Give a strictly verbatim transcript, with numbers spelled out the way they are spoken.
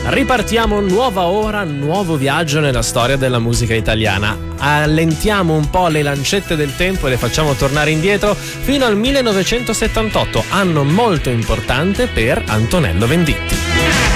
Ripartiamo, nuova ora, nuovo viaggio nella storia della musica italiana. Allentiamo un po' le lancette del tempo e le facciamo tornare indietro fino al millenovecentosettantotto, anno molto importante per Antonello Venditti.